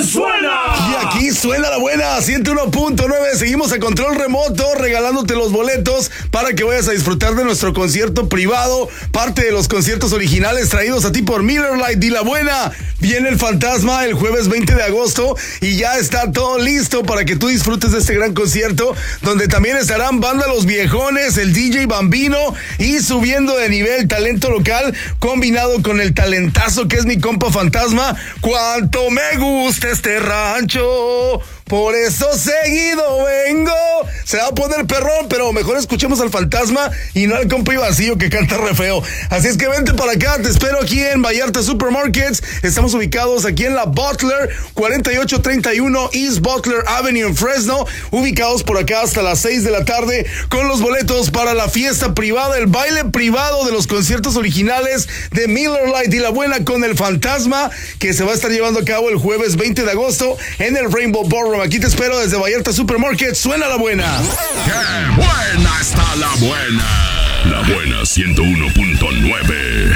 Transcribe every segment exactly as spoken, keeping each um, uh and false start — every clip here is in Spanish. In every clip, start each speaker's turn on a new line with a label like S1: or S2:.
S1: suena!
S2: Y aquí suena la buena, ciento uno punto nueve. Seguimos a control remoto, regalándote los boletos para que vayas a disfrutar de nuestro concierto privado, parte de los conciertos originales traídos a ti por Miller Lite y la buena. Viene el Fantasma el jueves veinte de agosto y ya está todo listo para que tú disfrutes de este gran concierto, donde también estarán Banda Los Viejones, el D J Bambino y subiendo de nivel talento local combinado con el talentazo que es mi compa Fantasma. ¡Cuánto me gusta este rancho! Por eso seguido vengo. Se va a poner perrón, pero mejor escuchemos al Fantasma y no al compa vacío que canta re feo. Así es que vente para acá, te espero aquí en Vallarta Supermarkets. Estamos ubicados aquí en la Butler, cuarenta y ocho treinta y uno East Butler Avenue en Fresno. Ubicados por acá hasta las seis de la tarde con los boletos para la fiesta privada, el baile privado de los conciertos originales de Miller Lite y la buena con el Fantasma, que se va a estar llevando a cabo el jueves veinte de agosto en el Rainbow Ballroom. Aquí te espero desde Vallarta Supermarket. Suena la buena.
S1: ¡Qué buena está la buena! La buena ciento uno punto nueve.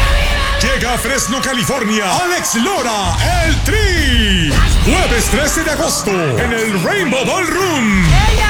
S3: Llega a Fresno, California, Alex Lora, el Tri. Jueves trece de agosto, en el Rainbow Ballroom.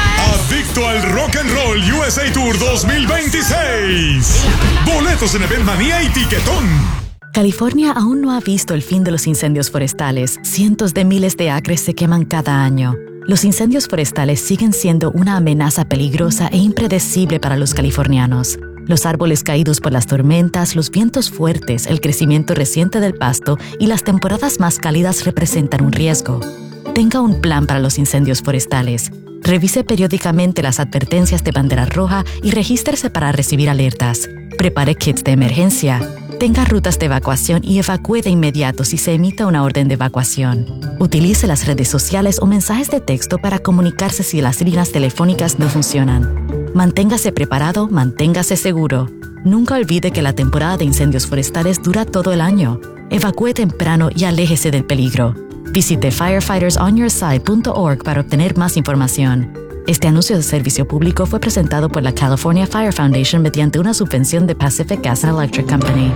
S3: Adicto al Rock and Roll U S A Tour dos mil veintiséis. Boletos en Evenmanía y Tiquetón.
S4: California aún no ha visto el fin de los incendios forestales. Cientos de miles de acres se queman cada año. Los incendios forestales siguen siendo una amenaza peligrosa e impredecible para los californianos. Los árboles caídos por las tormentas, los vientos fuertes, el crecimiento reciente del pasto y las temporadas más cálidas representan un riesgo. Tenga un plan para los incendios forestales. Revise periódicamente las advertencias de bandera roja y regístrese para recibir alertas. Prepare kits de emergencia. Tenga rutas de evacuación y evacúe de inmediato si se emita una orden de evacuación. Utilice las redes sociales o mensajes de texto para comunicarse si las líneas telefónicas no funcionan. Manténgase preparado, manténgase seguro. Nunca olvide que la temporada de incendios forestales dura todo el año. Evacúe temprano y aléjese del peligro. Visite firefighters on your side punto org para obtener más información. Este anuncio de servicio público fue presentado por la California Fire Foundation mediante una subvención de Pacific Gas and Electric Company.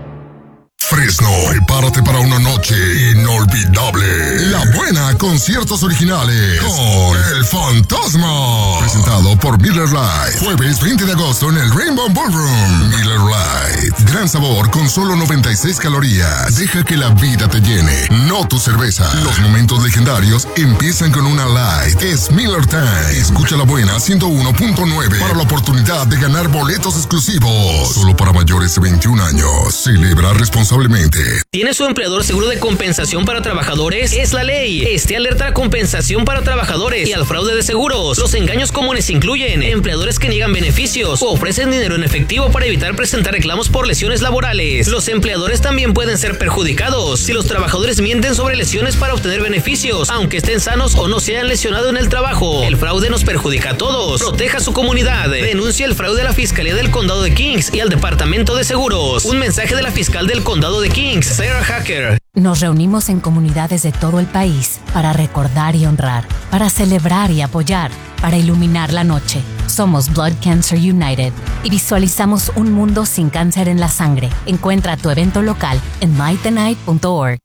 S5: Fresno, prepárate para una noche inolvidable. La buena, conciertos originales con el Fantasma. Presentado por Miller Lite. Jueves veinte de agosto en el Rainbow Ballroom. Miller Lite. Gran sabor con solo noventa y seis calorías. Deja que la vida te llene, no tu cerveza. Los momentos legendarios empiezan con una Light. Es Miller Time. Escucha la buena ciento uno punto nueve para la oportunidad de ganar boletos exclusivos. Solo para mayores de veintiún años. Celebra responsablemente.
S6: ¿Tiene su empleador seguro de compensación para trabajadores? Es la ley. Esté alerta a compensación para trabajadores y al fraude de seguros. Los engaños comunes incluyen empleadores que niegan beneficios o ofrecen dinero en efectivo para evitar presentar reclamos por lesiones laborales. Los empleadores también pueden ser perjudicados si los trabajadores mienten sobre lesiones para obtener beneficios, aunque estén sanos o no se hayan lesionado en el trabajo. El fraude nos perjudica a todos. Proteja su comunidad. Denuncia el fraude a la Fiscalía del Condado de Kings y al Departamento de Seguros. Un mensaje de la fiscal del Condado de Kings, Sarah Hacker.
S7: Nos reunimos en comunidades de todo el país para recordar y honrar, para celebrar y apoyar, para iluminar la noche. Somos Blood Cancer United y visualizamos un mundo sin cáncer en la sangre. Encuentra tu evento local en light the night punto org.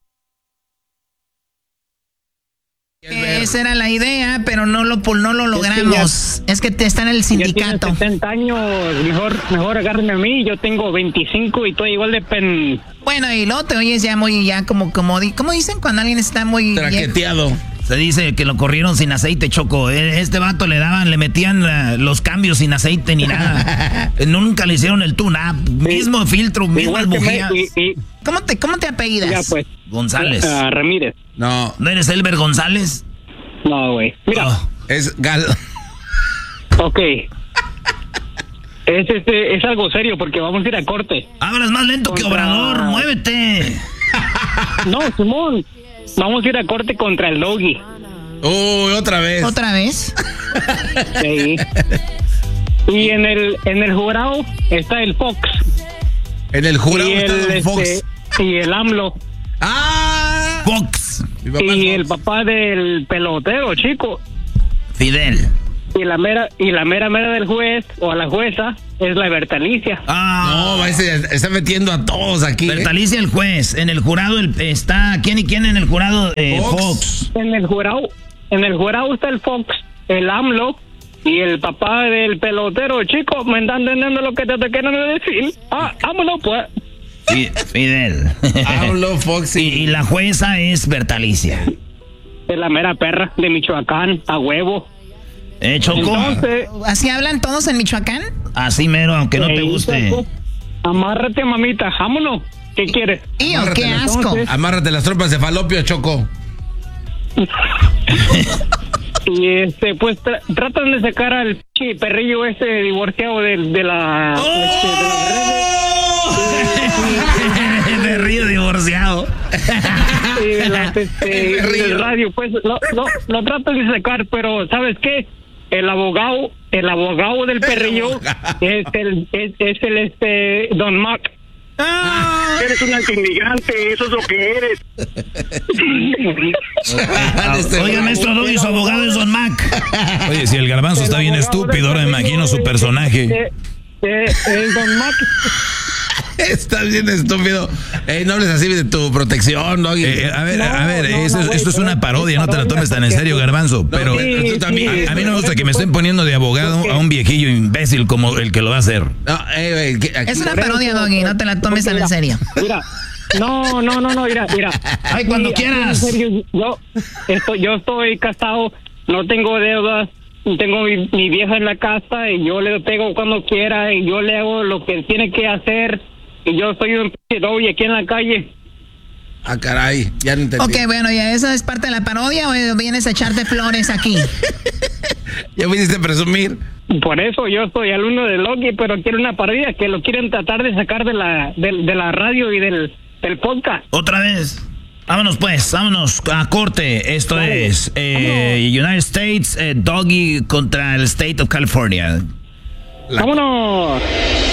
S8: Esa era la idea, pero no lo, no lo logramos. Es que te está en el sindicato.
S9: Ya setenta años, mejor, mejor agárrenme a mí. Yo tengo veinticinco y estoy igual de pen.
S8: Bueno, y luego te oyes ya muy, ya como, como, ¿cómo dicen cuando alguien está muy
S10: traqueteado? Bien? Se dice que lo corrieron sin aceite, Choco. Este vato le daban, le metían uh, los cambios sin aceite ni nada. Nunca le hicieron el tune-up. Sí. Mismo filtro, mismas bujías.
S8: Me, y, y, ¿Cómo te, cómo te apellidas?
S9: Ya, pues.
S10: González.
S9: Uh, Ramírez.
S10: No. ¿No eres Elber González?
S9: No, güey. Mira. Oh,
S10: es Gal.
S9: Ok. Es, este, es algo serio porque vamos a ir a corte.
S10: Hablas más lento contra... que Obrador, muévete.
S9: No, Simón. Vamos a ir a corte contra el Doggy.
S10: Uy, otra vez.
S8: ¿Otra vez?
S9: Sí. Y en el, en el jurado está el Fox.
S10: En el jurado
S9: y
S10: está
S9: el,
S10: el Fox.
S9: Este, y el AMLO.
S10: ¡Ah! Fox.
S9: Y el papá del pelotero, chico.
S10: Fidel.
S9: y la mera y la mera mera del juez o la jueza es la Bertalicia.
S10: Ah,
S11: no, ese está metiendo a todos aquí.
S10: Bertalicia el juez, en el jurado el, está quién y quién en el jurado eh, Fox. Fox.
S9: En el jurado, en el jurado está el Fox, el AMLO y el papá del pelotero. Chico, me están entendiendo lo que te, te quieren decir. Ah, vámonos pues.
S10: Fidel.
S11: AMLO, Fox
S10: y, y la jueza es Bertalicia.
S9: Es la mera perra de Michoacán, a huevo.
S10: Eh, Choco.
S9: Entonces,
S8: ¿así hablan todos en Michoacán?
S10: Así mero, aunque no te guste.
S9: Choco, amárrate, mamita, vámonos. ¿Qué quieres?
S8: ¡Tío, qué asco!
S9: Entonces,
S11: amárrate las trompas de falopio, Choco.
S9: y este, pues tra tratan de sacar al chi, perrillo ese divorciado de, de la...
S10: ¡Oh!
S9: Este, de
S10: la de río divorciado.
S9: Y de la, este, del radio, pues lo, lo, lo tratan de sacar, pero ¿sabes qué? El abogado, el abogado del perrillo es el, es, es el este Don Mac.
S10: Ah.
S9: Eres un antiinmigrante, eso es lo que eres.
S10: Oiga, maestro Doggy, su abogado es Don Mac.
S3: Oye, si el garbanzo está bien estúpido, ahora me imagino su personaje.
S9: Eh, eh, el Don Mac.
S11: Estás bien estúpido. Eh, no hables así de tu protección, Doggy.
S3: Eh, a ver,
S9: no,
S3: a ver,
S9: no,
S3: eso,
S9: no,
S3: esto es
S9: wey,
S3: una parodia, no te la tomes tan en serio, garbanzo. Pero
S9: sí,
S3: tú también.
S9: sí,
S3: a, a mí no me gusta
S9: sí,
S3: que me estén poniendo de abogado a un viejillo imbécil como el que lo va a hacer.
S11: No, eh, wey, que, aquí,
S8: es una parodia, Doggy, no te la tomes tan en serio.
S9: Mira, no, no, no, no, mira, mira.
S10: Ay, cuando
S9: aquí,
S10: quieras.
S9: Aquí, en serio, yo, estoy, yo estoy casado, no tengo deudas, tengo mi, mi vieja en la casa y yo le pego cuando quiera y yo le hago lo que tiene que hacer y yo soy un p*** Doggy aquí en la calle.
S11: Ah, caray, ya no entendí.
S8: Ok, bueno, ¿ya eso es parte de la parodia o vienes a echarte flores aquí?
S11: Ya me hiciste presumir.
S9: Por eso yo soy alumno de Loki, pero quiero una parodia que lo quieren tratar de sacar de la de, de la radio y del, del podcast.
S10: Otra vez. Vámonos pues, vámonos a corte. Esto
S9: Vale.
S10: es eh, United States, eh, Doggy contra el State of California.
S11: La...
S9: ¡Vámonos!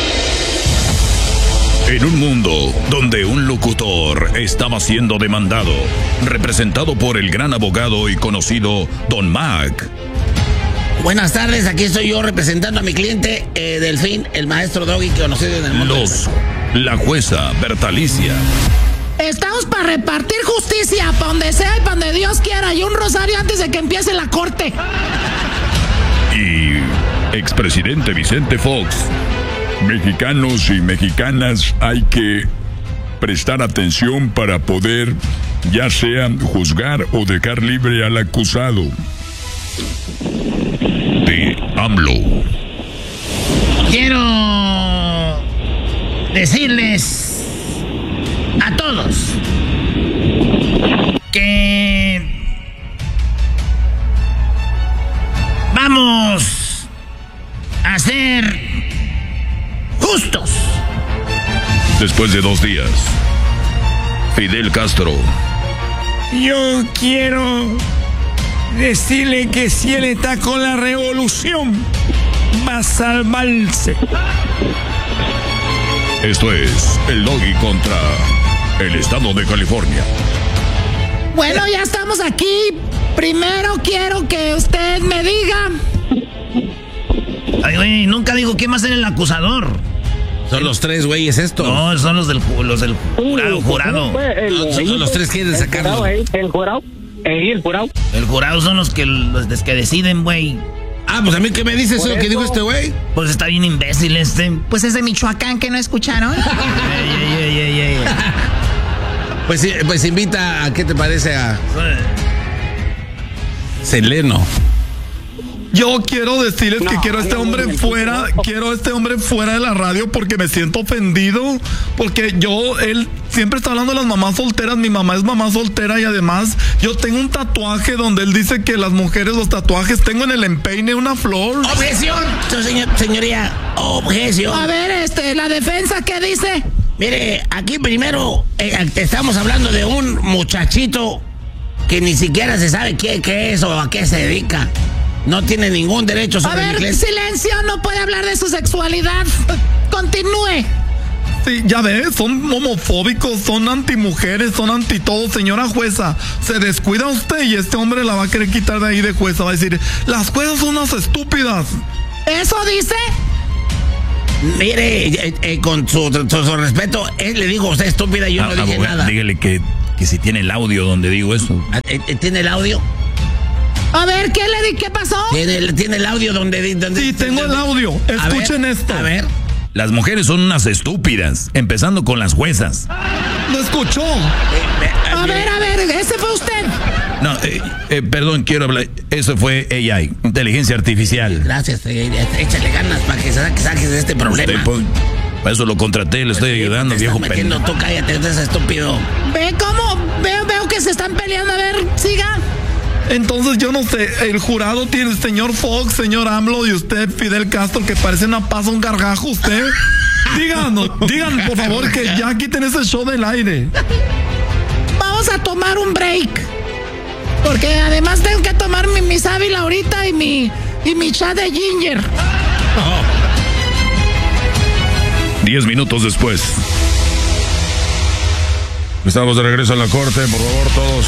S1: En un mundo donde un locutor estaba siendo demandado, representado por el gran abogado y conocido Don Mac.
S11: Buenas tardes, aquí estoy yo representando a mi cliente, eh, Delfín, el maestro Doggy conocido en el mundo.
S1: Los, la jueza Bertalicia.
S8: Estamos para repartir justicia, para donde sea y para donde Dios quiera, y un rosario antes de que empiece la corte.
S1: Y expresidente Vicente Fox. Mexicanos y mexicanas, hay que prestar atención para poder, ya sea juzgar o dejar libre al acusado. De AMLO.
S10: Quiero decirles a todos que vamos a ser justos.
S1: Después de dos días, Fidel Castro.
S12: Yo quiero decirle que si él está con la revolución, va a salvarse.
S1: Esto es el Doggy contra el estado de California.
S8: Bueno, ya estamos aquí. Primero quiero que usted me diga.
S10: Ay, güey, nunca digo quién va a ser el acusador.
S11: Son los tres güeyes estos.
S10: No, son los del, los del jurado. jurado.
S11: No, son los tres que quieren sacarlo.
S9: El jurado, el jurado.
S10: El jurado son los que, los que deciden, güey.
S11: Ah, pues a mí, ¿qué me dices eso que dijo este güey?
S10: Pues está bien imbécil este.
S8: Pues es de Michoacán, ¿que no escucharon?
S10: ey, ey, ey, ey, ey.
S11: Pues, pues invita a, ¿qué te parece a Seleno?
S2: Yo quiero decirles no, que quiero a este hombre fuera, quiero a este hombre fuera de la radio porque me siento ofendido, porque yo, él siempre está hablando de las mamás solteras, mi mamá es mamá soltera y además yo tengo un tatuaje donde él dice que las mujeres, los tatuajes, tengo en el empeine una flor.
S11: Objeción, señor, señoría, objeción.
S8: A ver, este, la defensa, ¿qué dice?
S11: Mire, aquí primero eh, estamos hablando de un muchachito que ni siquiera se sabe qué, qué es o a qué se dedica. No tiene ningún derecho sobre
S8: A ver,
S11: mi cliente.
S8: silencio, no puede hablar de su sexualidad. Continúe.
S13: Sí, ya ves, son homofóbicos, son antimujeres, son anti todo, señora jueza. Se descuida usted y este hombre la va a querer quitar de ahí de jueza. Va a decir, las juezas son unas estúpidas.
S8: ¿Eso dice?
S11: Mire, eh, eh, con su, su, su respeto, él le dijo a usted estúpida y yo ah, no dije abogado, nada.
S10: Dígale que, que si tiene el audio donde digo eso.
S11: ¿Tiene el audio?
S8: A ver, ¿qué le di? ¿Qué pasó?
S11: ¿Tiene, tiene el audio donde... donde
S13: sí, tengo donde, el audio. Escuchen
S11: a ver,
S13: esto.
S11: A ver.
S10: Las mujeres son unas estúpidas, empezando con las juezas.
S13: ¿Lo escuchó?
S8: Eh, a ver, a ver, ¿ese fue usted?
S10: No, eh, eh, perdón, quiero hablar. Eso fue A I, inteligencia artificial.
S11: Gracias, eh, échale ganas para que saques saque de este problema.
S10: Usted, pues, para eso lo contraté, le estoy ayudando,
S11: te
S10: viejo
S11: pendejo. Tú cállate, eres estúpido.
S8: Ve cómo, veo, veo que se están peleando, a ver, siga.
S13: Entonces yo no sé, el jurado tiene el señor Fox, señor AMLO y usted, Fidel Castro, que parece una pasa, un gargajo usted. Díganos, díganos por favor que ya quiten ese show del aire.
S8: Vamos a tomar un break. Porque además tengo que tomar mi, mi sábila ahorita y mi, y mi chat de ginger.
S1: Oh. Diez minutos después. Estamos de regreso en la corte, por favor, todos.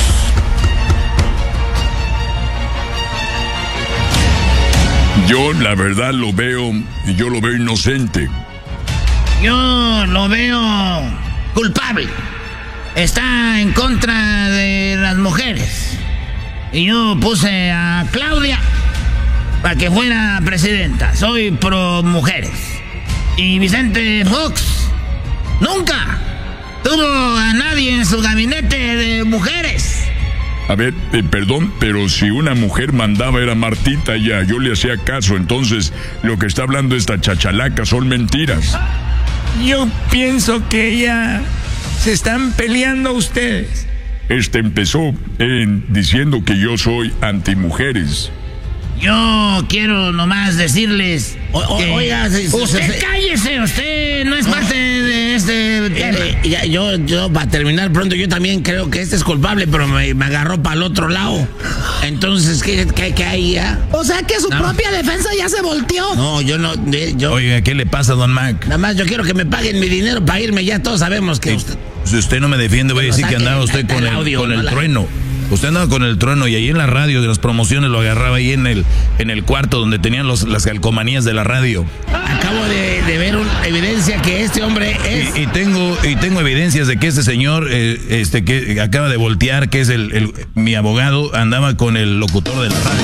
S1: Yo, la verdad, lo veo, yo lo veo inocente.
S11: Yo lo veo culpable. Está en contra de las mujeres. Y yo puse a Claudia para que fuera presidenta. Soy pro mujeres. Y Vicente Fox nunca tuvo a nadie en su gabinete de mujeres.
S1: A ver, eh, perdón, pero si una mujer mandaba era Martita ya, yo le hacía caso, entonces lo que está hablando esta chachalaca son mentiras.
S12: Yo pienso que ya se están peleando ustedes.
S1: Este empezó en diciendo que yo soy antimujeres.
S11: Yo quiero nomás decirles... O, o, que oiga, se, usted se, se, cállese, usted no es parte de este tema. Eh, eh, yo, yo, para terminar pronto, yo también creo que este es culpable, pero me, me agarró para el otro lado. Entonces, ¿qué, qué, qué hay ya?
S8: O sea que su no. propia defensa ya se volteó.
S11: No, yo no... Yo,
S10: Oiga, ¿qué le pasa, don Mac?
S11: Nada más yo quiero que me paguen mi dinero para irme, ya todos sabemos que... Sí, usted,
S10: si usted no me defiende, voy a decir que andaba usted con el, audio, con el no trueno. La... Usted andaba con el trueno y ahí en la radio de las promociones lo agarraba ahí en el en el cuarto donde tenían los, las calcomanías de la radio.
S11: Acabo de, de ver una evidencia que este hombre es...
S10: Y, y tengo y tengo evidencias de que este señor eh, este que acaba de voltear, que es el, el mi abogado, andaba con el locutor de la radio.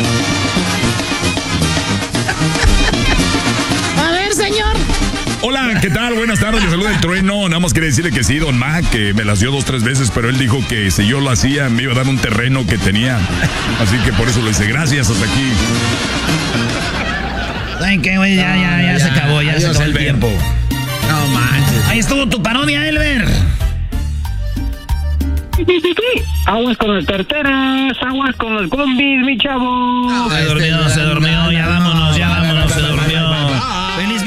S8: A ver, señor.
S1: Hola, ¿qué tal? Buenas tardes, le saluda el trueno. Nada más quería decirle que sí, don Mac, que me las dio dos, tres veces, pero él dijo que si yo lo hacía me iba a dar un terreno que tenía. Así que por eso lo hice. Gracias, hasta aquí.
S11: ¿Saben qué, güey? Ya, ya, ya, ya se acabó, ya se acabó el tiempo. No manches. Ahí estuvo tu parodia, Elber.
S9: Aguas con las tarteras, aguas con los combis, mi chavo.
S11: No, se durmió, se durmió.